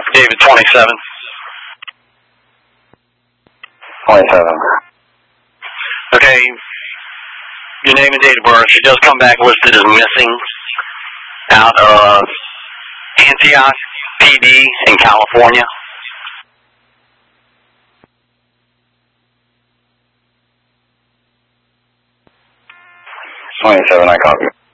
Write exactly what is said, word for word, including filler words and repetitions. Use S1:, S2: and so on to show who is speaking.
S1: David twenty-seven.
S2: twenty-seven.
S1: Okay, your name and date of birth. She does come back listed as missing out of Antioch P D in California.
S2: twenty-seven, I copy.